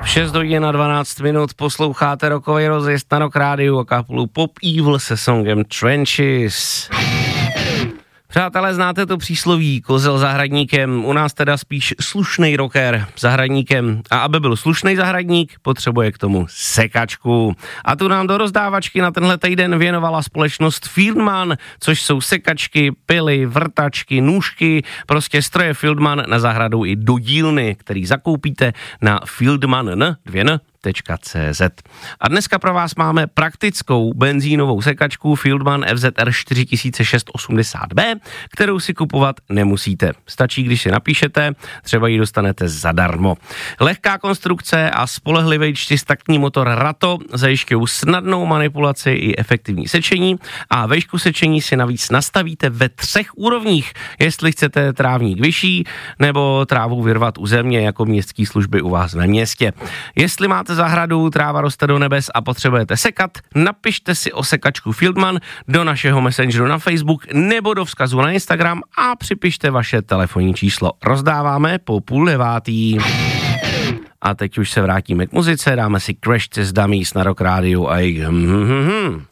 6 hodin a 12 minut posloucháte rokový rozjezd na Rock Rádiu a kapelu Pop Evil se songem Trenches. Přátelé, znáte to přísloví kozel zahradníkem, u nás teda spíš slušnej rocker zahradníkem. A aby byl slušnej zahradník, potřebuje k tomu sekačku. A tu nám do rozdávačky na tenhle týden věnovala společnost Fieldman, což jsou sekačky, pily, vrtačky, nůžky, prostě stroje Fieldman na zahradu i do dílny, který zakoupíte na fieldman.cz. A dneska pro vás máme praktickou benzínovou sekačku Fieldman FZR 4680B, kterou si kupovat nemusíte. Stačí, když si napíšete, třeba ji dostanete zadarmo. Lehká konstrukce a spolehlivý čtyřtaktní motor Rato zajišťují snadnou manipulaci i efektivní sečení a vejšku sečení si navíc nastavíte ve 3 úrovních, jestli chcete trávník vyšší nebo trávu vyrvat u země jako městské služby u vás ve městě. Jestli máte zahradu, tráva roste do nebes a potřebujete sekat, napište si o sekačku Fieldman do našeho messengeru na Facebook nebo do vzkazu na Instagram a připište vaše telefonní číslo. Rozdáváme po 8:30. A teď už se vrátíme k muzice, dáme si Crash Test Dummies na Rock Rádiu a jich